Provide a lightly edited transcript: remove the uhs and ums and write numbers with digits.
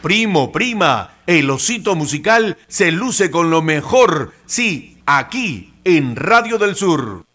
Primo, prima, el osito musical se luce con lo mejor. Sí, aquí, en Radio del Sur.